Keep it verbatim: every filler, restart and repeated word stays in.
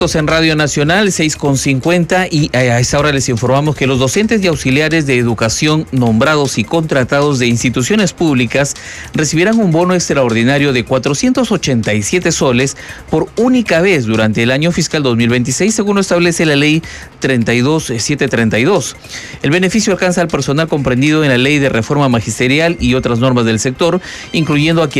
En Radio Nacional, seis con cincuenta, y a esta hora les informamos que los docentes y auxiliares de educación nombrados y contratados de instituciones públicas recibirán un bono extraordinario de cuatrocientos ochenta y siete soles por única vez durante el año fiscal dos mil veintiséis, según lo establece la ley treinta y dos mil setecientos treinta y dos. El beneficio alcanza al personal comprendido en la ley de reforma magisterial y otras normas del sector, incluyendo a quienes